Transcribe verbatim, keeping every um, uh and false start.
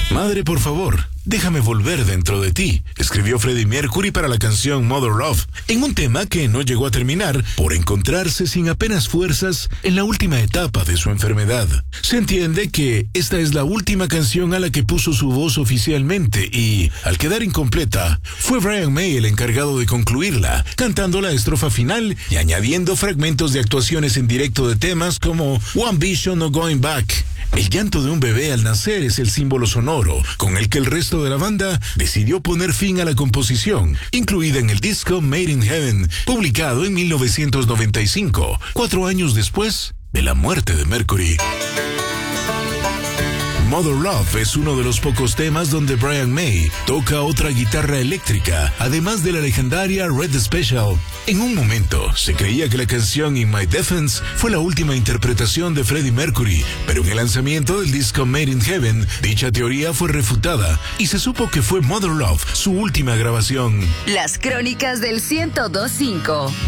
Madre, por favor, déjame volver dentro de ti, escribió Freddie Mercury para la canción Mother Love, en un tema que no llegó a terminar por encontrarse sin apenas fuerzas en la última etapa de su enfermedad. Se entiende que esta es la última canción a la que puso su voz oficialmente y, al quedar incompleta, fue Brian May el encargado de concluirla, cantando la estrofa final y añadiendo fragmentos de actuaciones en directo de temas como One Vision o Going Back. El llanto de un bebé al nacer es el símbolo sonoro con el que el resto de la banda decidió poner fin a la composición, incluida en el disco Made in Heaven, publicado en mil novecientos noventa y cinco, cuatro años después de la muerte de Mercury. Mother Love es uno de los pocos temas donde Brian May toca otra guitarra eléctrica, además de la legendaria Red Special. En un momento, se creía que la canción In My Defense fue la última interpretación de Freddie Mercury, pero en el lanzamiento del disco Made in Heaven, dicha teoría fue refutada y se supo que fue Mother Love su última grabación. Las crónicas del ciento dos punto cinco.